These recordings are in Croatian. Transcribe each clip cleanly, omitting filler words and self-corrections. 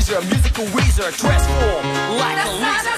leisure, musical Weezer, transform like a laser.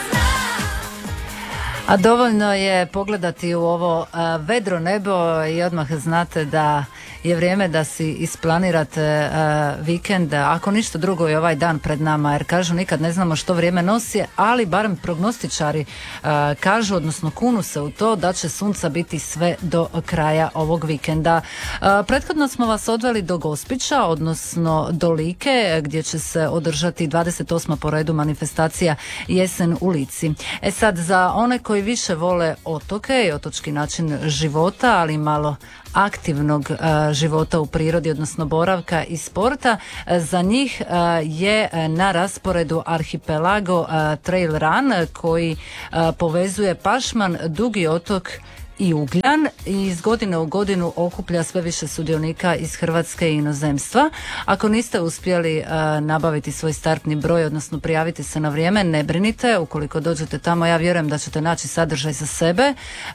A dovoljno je pogledati u ovo vedro nebo i odmah znate da je vrijeme da si isplanirate vikend, ako ništa drugo je ovaj dan pred nama, jer kažu nikad ne znamo što vrijeme nosi, ali barem prognostičari kažu, odnosno kunu se u to da će sunca biti sve do kraja ovog vikenda. Prethodno smo vas odveli do Gospića, odnosno do Like, gdje će se održati 28. po redu manifestacija Jesen u Lici. E sad, za one koji više vole otoke i otočki način života, ali malo aktivnog života u prirodi, odnosno boravka i sporta, za njih je na rasporedu Arhipelago Trail Run koji povezuje Pašman, Dugi otok i Ugljan i iz godine u godinu okuplja sve više sudionika iz Hrvatske i inozemstva. Ako niste uspjeli nabaviti svoj startni broj, odnosno prijaviti se na vrijeme, ne brinite, ukoliko dođete tamo ja vjerujem da ćete naći sadržaj za sebe.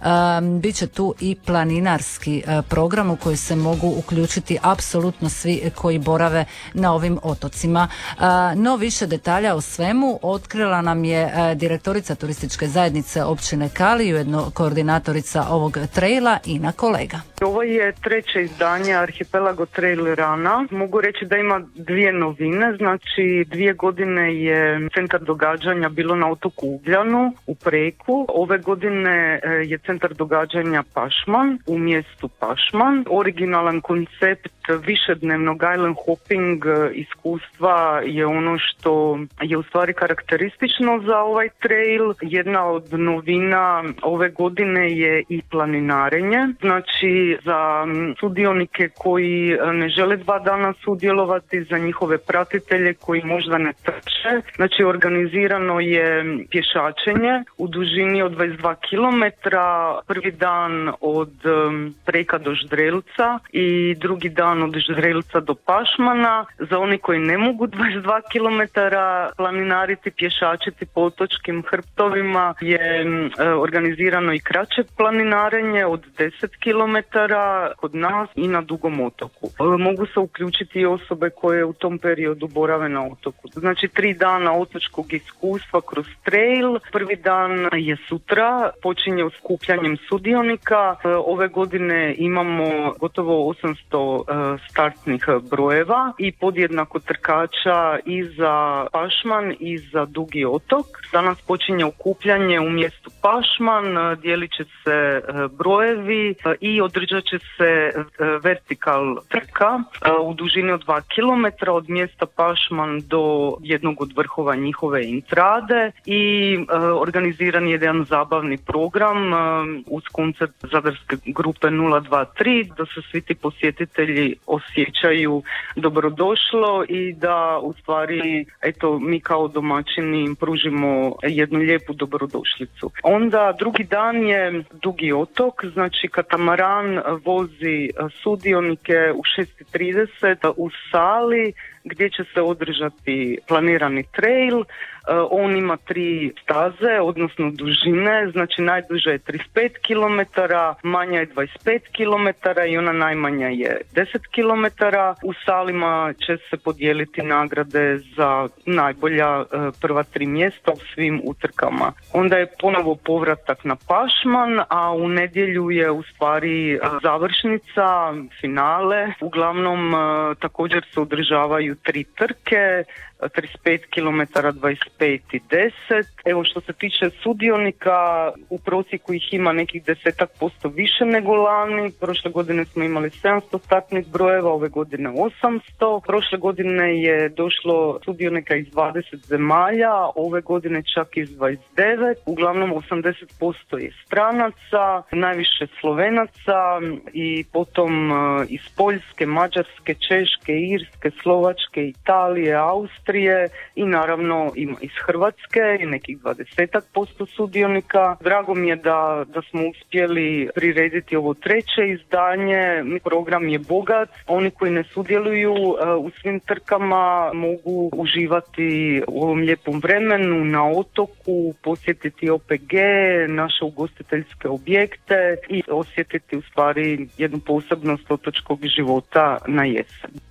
Biće tu i planinarski program u koji se mogu uključiti apsolutno svi koji borave na ovim otocima. No više detalja o svemu otkrila nam je direktorica turističke zajednice općine Kali i ujedno koordinatorica ovog traila Ina Kolega. Ovo je treće izdanje Arhipelago Trail Runa. Mogu reći da ima dvije novine, znači 2 godine je centar događanja bilo na otoku Ugljanu u Preku. Ove godine je centar događanja Pašman u mjestu Pašman. Originalan koncept višednevnog island hopping iskustva je ono što je u stvari karakteristično za ovaj trail. Jedna od novina ove godine je i planinarenje, znači za sudionike koji ne žele 2 dana sudjelovati, za njihove pratitelje koji možda ne trče. Znači organizirano je pješačenje u dužini od 22 km, prvi dan od Preka do Ždrelca i drugi dan od Ždrelca do Pašmana. Za oni koji ne mogu 22 km planinariti, pješačiti po otočkim hrptovima je organizirano i kraće planinarenje od 10 km kod nas i na Dugom otoku. Mogu se uključiti i osobe koje u tom periodu borave na otoku. Znači 3 dana otočkog iskustva kroz trail. Prvi dan je sutra, počinje skupljanjem sudionika. Ove godine imamo gotovo 800 startnih brojeva i podjednako trkača i za Pašman i za Dugi otok. Danas počinje okupljanje u mjestu Pašman, dijelit će se brojevi i održat će se vertikal trka u dužini od 2 km od mjesta Pašman do jednog od vrhova njihove intrade i organiziran je jedan zabavni program uz koncert zadarske grupe 023 da se svi ti posjetitelji osjećaju dobrodošlo i da u stvari eto mi kao domaćini im pružimo jednu lijepu dobrodošlicu. Onda drugi dan je Dugi otok, znači katamaran vozi sudionike u 6:30 u sali gdje će se održati planirani trail. On ima 3 staze, odnosno dužine, znači najduža je 35 km, manja je 25 km i ona najmanja je 10 km. U salima će se podijeliti nagrade za najbolja prva 3 mjesta u svim utrkama. Onda je ponovo povratak na Pašman, a u nedjelju je u stvari završnica, finale. Uglavnom također se održavaju 3 trke, 35 km, 25 i 10. Evo što se tiče sudionika, u prosjeku ih ima nekih 10% više nego lani. Prošle godine smo imali 700 startnih brojeva, ove godine 800. Prošle godine je došlo sudionika iz 20 zemalja, ove godine čak iz 29. Uglavnom 80% je stranaca, najviše Slovenaca i potom iz Poljske, Mađarske, Češke, Irske, Slovačke, Italije, Austrije i naravno ima iz Hrvatske i nekih 20% sudionika. Drago mi je da smo uspjeli prirediti ovo treće izdanje. Program je bogat. Oni koji ne sudjeluju u svim trkama mogu uživati u ovom lijepom vremenu na otoku, posjetiti OPG, naše ugostiteljske objekte i osjetiti u stvari jednu posebnost otočkog života na jesen.